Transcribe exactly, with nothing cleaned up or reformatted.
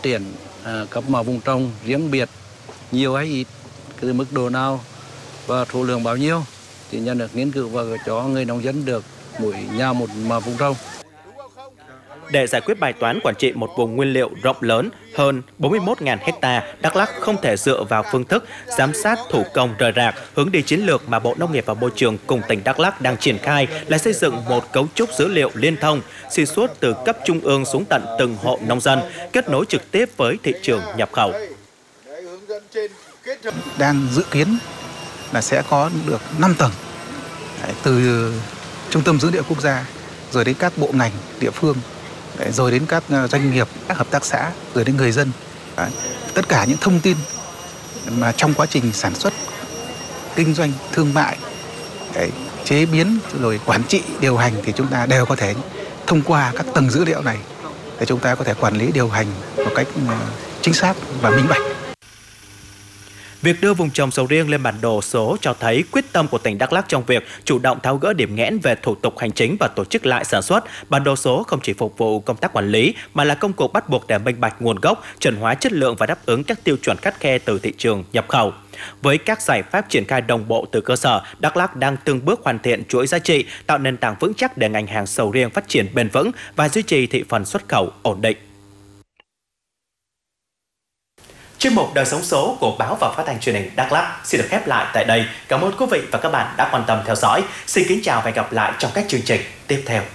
triển à, cấp mỏ vùng trồng riêng biệt nhiều hay ít, cái mức độ nào và số lượng bao nhiêu thì nhà nước nghiên cứu và cho người nông dân được mỗi nhà một mỏ vùng trồng. Để giải quyết bài toán quản trị một vùng nguyên liệu rộng lớn hơn bốn mươi mốt nghìn ha, Đắk Lắk không thể dựa vào phương thức giám sát thủ công rời rạc. Hướng đi chiến lược mà Bộ Nông nghiệp và Môi trường cùng tỉnh Đắk Lắk đang triển khai là xây dựng một cấu trúc dữ liệu liên thông, xuyên suốt từ cấp trung ương xuống tận từng hộ nông dân, kết nối trực tiếp với thị trường nhập khẩu. Đang dự kiến là sẽ có được năm tầng, từ Trung tâm Dữ liệu Quốc gia, rồi đến các bộ ngành địa phương, rồi đến các doanh nghiệp, các hợp tác xã, rồi đến người dân. Tất cả những thông tin mà trong quá trình sản xuất, kinh doanh, thương mại, chế biến, rồi quản trị, điều hành thì chúng ta đều có thể thông qua các tầng dữ liệu này để chúng ta có thể quản lý, điều hành một cách chính xác và minh bạch. Việc đưa vùng trồng sầu riêng lên bản đồ số cho thấy quyết tâm của tỉnh Đắk Lắk trong việc chủ động tháo gỡ điểm nghẽn về thủ tục hành chính và tổ chức lại sản xuất. Bản đồ số không chỉ phục vụ công tác quản lý mà là công cụ bắt buộc để minh bạch nguồn gốc, chuẩn hóa chất lượng và đáp ứng các tiêu chuẩn khắt khe từ thị trường nhập khẩu. Với các giải pháp triển khai đồng bộ từ cơ sở, Đắk Lắk đang từng bước hoàn thiện chuỗi giá trị, tạo nền tảng vững chắc để ngành hàng sầu riêng phát triển bền vững và duy trì thị phần xuất khẩu ổn định. Chuyên mục Đời sống số của báo và phát thanh truyền hình Đắk Lắk xin được khép lại tại đây. Cảm ơn quý vị và các bạn đã quan tâm theo dõi. Xin kính chào và hẹn gặp lại trong các chương trình tiếp theo.